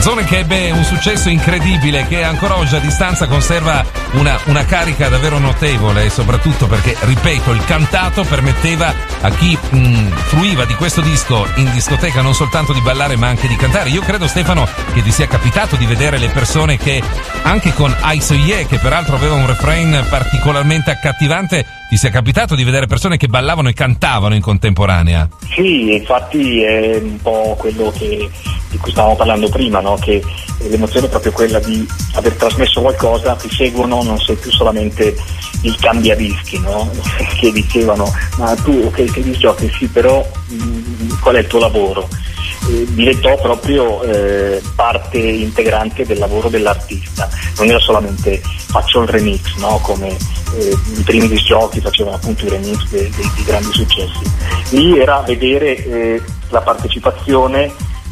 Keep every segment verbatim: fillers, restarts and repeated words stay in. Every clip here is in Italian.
canzone che ebbe un successo incredibile, che ancora oggi a distanza conserva una, una carica davvero notevole, soprattutto perché, ripeto, il cantato permetteva a chi mh, fruiva di questo disco in discoteca non soltanto di ballare ma anche di cantare. Io credo, Stefano, che ti sia capitato di vedere le persone che anche con I So Yeah, che peraltro aveva un refrain particolarmente accattivante, ti sia capitato di vedere persone che ballavano e cantavano in contemporanea. Sì, infatti è un po' quello che di cui stavamo parlando prima, no? Che l'emozione è proprio quella di aver trasmesso qualcosa, ti seguono, non sei più solamente il cambiadischi, no? Che dicevano, ma tu ok che disc giochi, sì, però mh, qual è il tuo lavoro? Eh, diventò proprio eh, parte integrante del lavoro dell'artista, non era solamente faccio il remix, no? Come eh, i primi disc giochi facevano appunto i remix dei, dei, dei grandi successi. Lì era vedere eh, la partecipazione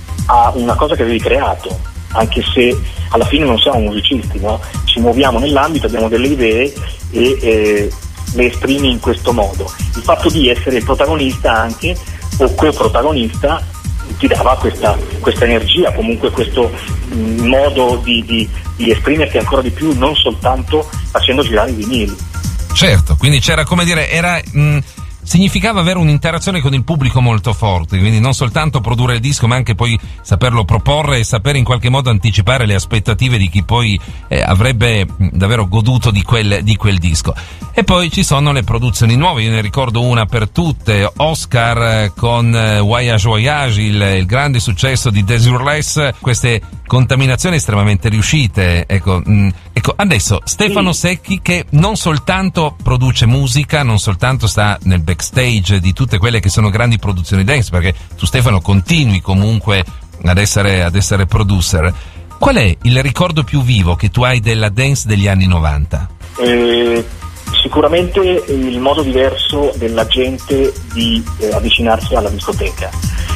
a una cosa che avevi creato, anche se alla fine non siamo musicisti, no? Ci muoviamo nell'ambito, abbiamo delle idee e eh, le esprimi in questo modo. Il fatto di essere il protagonista anche o coprotagonista ti dava questa, questa energia, comunque questo mh, modo di, di, di esprimerti ancora di più, non soltanto facendo girare i vinili. Certo, quindi c'era, come dire, era mh, significava avere un'interazione con il pubblico molto forte, quindi non soltanto produrre il disco ma anche poi saperlo proporre e sapere in qualche modo anticipare le aspettative di chi poi eh, avrebbe mh, davvero goduto di quel, di quel disco. E poi ci sono le produzioni nuove, io ne ricordo una per tutte, Oscar con eh, Voyage Voyage, il, il grande successo di Desireless, queste contaminazioni estremamente riuscite. Ecco, mh, ecco adesso Stefano Secchi, che non soltanto produce musica, non soltanto sta nel backstage di tutte quelle che sono grandi produzioni dance, perché tu, Stefano, continui comunque ad essere, ad essere producer. Qual è il ricordo più vivo che tu hai della dance degli anni novanta? Eh... Sicuramente il modo diverso della gente di eh, avvicinarsi alla discoteca,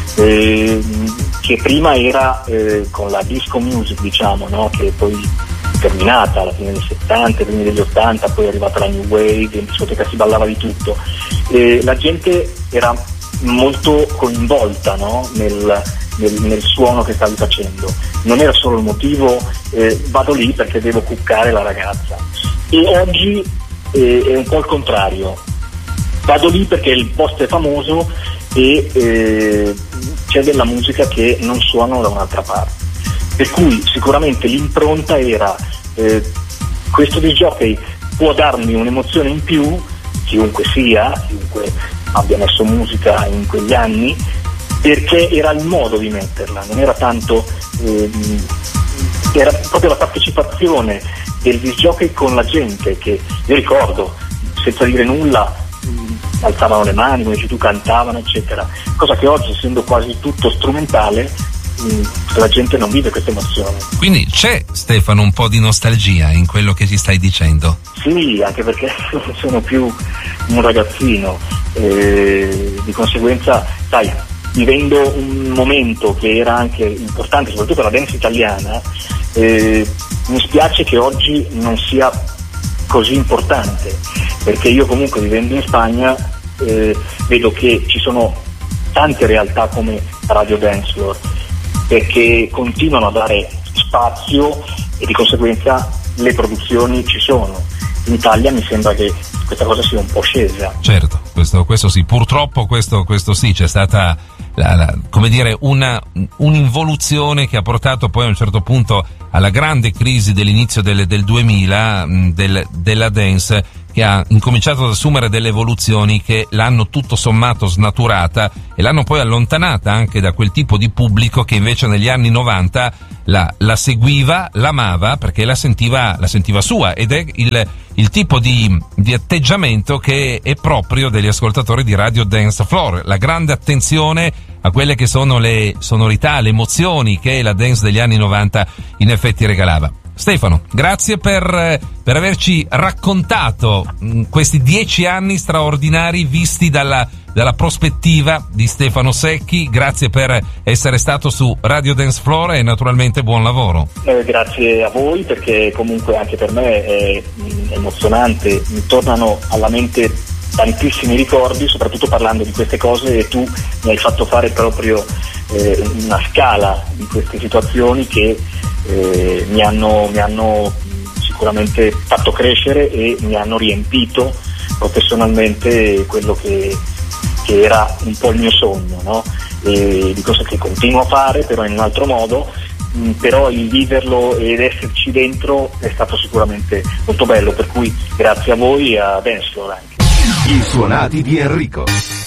eh, che prima era eh, con la disco music, diciamo, no? Che poi è terminata alla fine degli settanta, primi degli ottanta, poi è arrivata la new wave, in discoteca si ballava di tutto, eh, la gente era molto coinvolta, no? nel, nel, nel suono che stavi facendo, non era solo il motivo eh, vado lì perché devo cuccare la ragazza. E oggi Eh, è un po' il contrario, vado lì perché il posto è famoso e eh, c'è della musica che non suona da un'altra parte, per cui sicuramente l'impronta era eh, questo disc jockey può darmi un'emozione in più, chiunque sia, chiunque abbia messo musica in quegli anni, perché era il modo di metterla, non era tanto eh, era proprio la partecipazione del disc jockey con la gente, che io ricordo senza dire nulla mh, alzavano le mani, come dici tu, cantavano eccetera, cosa che oggi, essendo quasi tutto strumentale, mh, la gente non vive questa emozione. Quindi c'è, Stefano, un po' di nostalgia in quello che ci stai dicendo? Sì, anche perché non sono più un ragazzino, eh, di conseguenza sai, vivendo un momento che era anche importante soprattutto per la dance italiana, eh, mi spiace che oggi non sia così importante, perché io comunque, vivendo in Spagna, eh, vedo che ci sono tante realtà come Radio Dance Floor, perché continuano a dare spazio e di conseguenza le produzioni ci sono. In Italia mi sembra che questa cosa sia un po' scesa. Certo, questo, questo sì, purtroppo questo, questo sì, c'è stata la, la, come dire, una, un'involuzione che ha portato poi a un certo punto alla grande crisi dell'inizio del, del duemila del, della dance, che ha incominciato ad assumere delle evoluzioni che l'hanno tutto sommato snaturata e l'hanno poi allontanata anche da quel tipo di pubblico che invece negli anni novanta la, la seguiva, l'amava perché la sentiva, la sentiva sua, ed è il, il tipo di, di atteggiamento che è proprio degli ascoltatori di Radio Dance Floor, la grande attenzione a quelle che sono le sonorità, le emozioni che la dance degli anni novanta in effetti regalava. Stefano, grazie per, per averci raccontato questi dieci anni straordinari visti dalla, dalla prospettiva di Stefano Secchi. Grazie per essere stato su Radio Dance Floor e naturalmente buon lavoro. Eh, grazie a voi, perché comunque anche per me è emozionante, mi tornano alla mente tantissimi ricordi, soprattutto parlando di queste cose, e tu mi hai fatto fare proprio eh, una scala di queste situazioni che eh, mi hanno, mi hanno sicuramente fatto crescere e mi hanno riempito professionalmente quello che, che era un po' il mio sogno, no? E di cosa che continuo a fare, però in un altro modo, mh, però il viverlo ed esserci dentro è stato sicuramente molto bello, per cui grazie a voi e a Dancefloor anche. I suonati di Enrico.